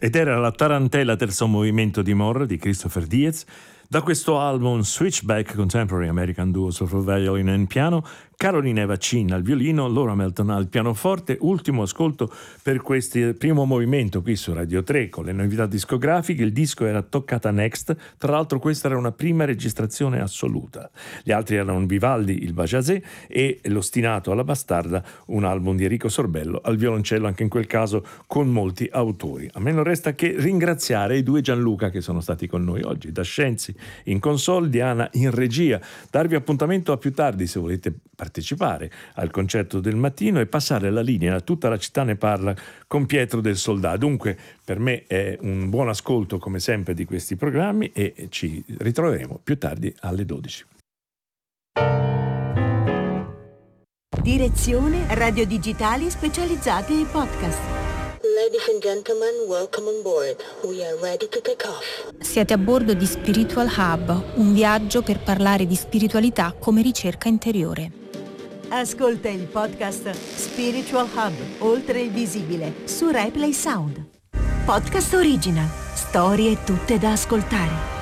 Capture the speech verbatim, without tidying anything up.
Ed era la tarantella terzo movimento di More di Christopher Diez, da questo album Switchback Contemporary American Duos for Violin and Piano, Caroline Evacin al violino, Laura Melton al pianoforte. Ultimo ascolto per questo primo movimento qui su Radio tre con le novità discografiche. Il disco era Toccata Next, tra l'altro questa era una prima registrazione assoluta. Gli altri erano Vivaldi, il Bajazet, e L'ostinato alla bastarda, un album di Enrico Sorbello al violoncello, anche in quel caso con molti autori. A me non resta che ringraziare i due Gianluca che sono stati con noi oggi, da Scienzi in console, Diana in regia. Darvi appuntamento a più tardi se volete partecipare al concerto del mattino e passare la linea a Tutta la città ne parla con Pietro del Soldà. Dunque per me è un buon ascolto come sempre di questi programmi e ci ritroveremo più tardi alle dodici. Direzione Radio Digitali specializzati ai podcast. Ladies and gentlemen, welcome on board. We are ready to take off. Siete a bordo di Spiritual Hub, un viaggio per parlare di spiritualità come ricerca interiore. Ascolta il podcast Spiritual Hub, oltre il visibile, su Replay Sound. Podcast original, storie tutte da ascoltare.